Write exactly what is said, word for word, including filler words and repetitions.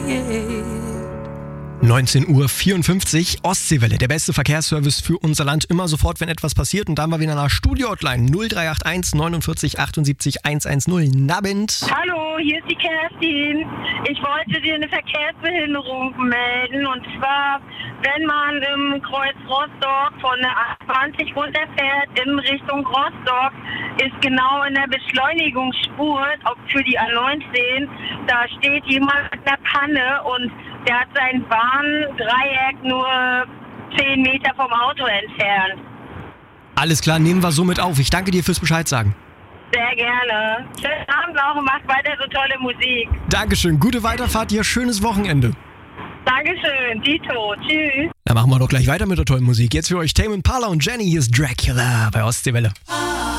neunzehn Uhr vierundfünfzig, Ostseewelle, der beste Verkehrsservice für unser Land. Immer sofort, wenn etwas passiert. Und da haben wir wieder nach Studio-Hotline null drei acht eins neunundvierzig achtundsiebzig hundertzehn. Nabend. Hallo, hier ist die Kerstin. Ich wollte dir eine Verkehrsbehinderung melden. Und zwar, wenn man im Kreuz Rostock von der achtundzwanzig runterfährt in Richtung Rostock, ist genau in der Beschleunigungsspur, auch für die A neunzehn, da steht jemand mit einer Panne und der hat sein Bahndreieck nur zehn Meter vom Auto entfernt. Alles klar, nehmen wir so mit auf. Ich danke dir fürs Bescheid sagen. Sehr gerne. Schönen Abend auch und macht weiter so tolle Musik. Dankeschön, gute Weiterfahrt, dir schönes Wochenende. Dankeschön, Dito, tschüss. Dann machen wir doch gleich weiter mit der tollen Musik. Jetzt für euch Tame Impala und Jenny, hier ist Dracula bei Ostseewelle.